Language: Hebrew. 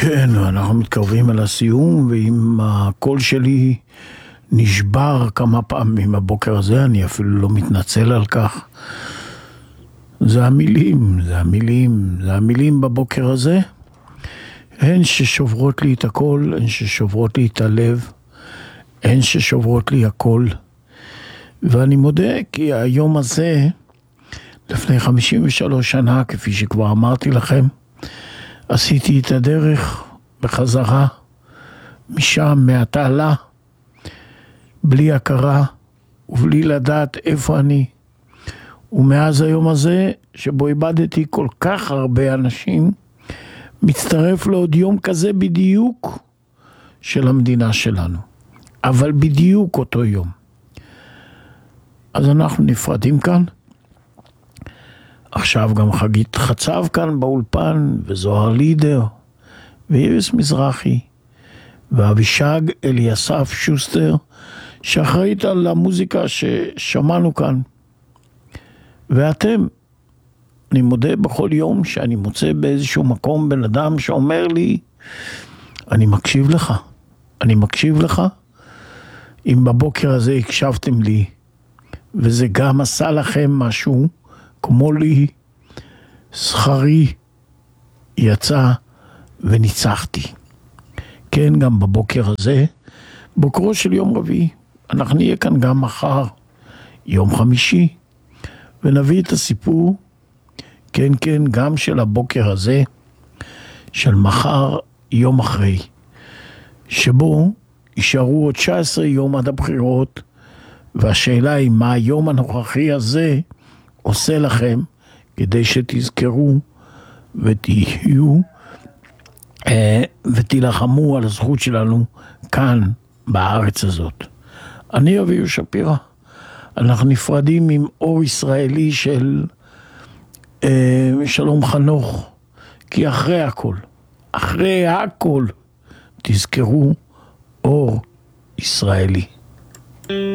כן, אנחנו מתקרבים אל הסיום, ואם הקול שלי נשבר כמה פעמים הבוקר הזה, אני אפילו לא מתנצל על כך. זה המילים בבוקר הזה. הן ששוברות לי את הקול, הן ששוברות לי את הלב, הן ששוברות לי הקול. ואני מודה כי היום הזה, לפני 53 שנה, כפי שכבר אמרתי לכם, עשיתי את הדרך בחזרה, משם, מהתעלה, בלי הכרה ובלי לדעת איפה אני. ומאז היום הזה, שבו איבדתי כל כך הרבה אנשים, מצטרף לעוד יום כזה בדיוק של המדינה שלנו. אבל בדיוק אותו יום. אז אנחנו נפרדים כאן. עכשיו גם חגית חצב כאן באולפן, וזוהר לידר, ואיריס מזרחי, ואבישג אליסף שוסטר, שאחראית על המוזיקה ששמענו כאן. ואתם, אני מודה בכל יום שאני מוצא באיזשהו מקום בן אדם שאומר לי, אני מקשיב לך, אם בבוקר הזה הקשבתם לי, וזה גם עשה לכם משהו, כמו לי, שכרי יצא וניצחתי. כן, גם בבוקר הזה, בוקרו של יום רביעי, אנחנו נהיה כאן גם מחר, יום חמישי, ונביא את הסיפור, כן, גם של הבוקר הזה, של מחר, יום אחרי, שבו יישארו עוד 19 יום עד הבחירות, והשאלה היא מה היום הנוכחי הזה עושה לכם, כדי שתזכרו ותהיו ותילחמו על הזכות שלנו כאן בארץ הזאת. אני אביהו שפירא. אנחנו נפרדים עם אור ישראלי של שלום חנוך, כי אחרי הכל תזכרו אור ישראלי.